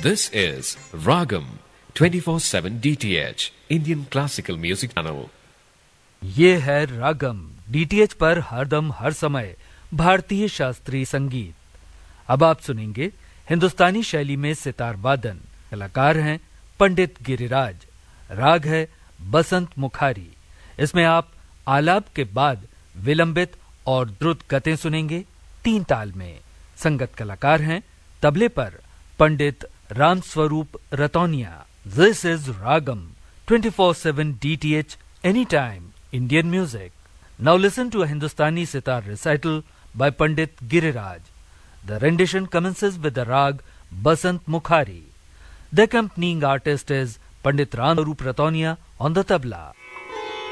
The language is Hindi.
This is Ragam 24/7 DTH Indian Classical Music Channel. ये है रागम डीटीएच पर हरदम हर समय भारतीय शास्त्रीय संगीत। अब आप सुनेंगे हिंदुस्तानी शैली में सितार वादन। कलाकार हैं पंडित गिरिराज। राग है बसंत मुखारी। इसमें आप आलाप के बाद विलंबित और द्रुत गतें सुनेंगे 3 ताल में। संगत कलाकार हैं तबले पर पंडित Ramswaroop रतौनिया। This is ragam 24/7 DTH anytime Indian music. Now listen to a Hindustani sitar recital by Pandit Giriraj. The rendition commences with the rag Basant Mukhari. The accompanying artist is Pandit Ramswarup Ratonia on the tabla.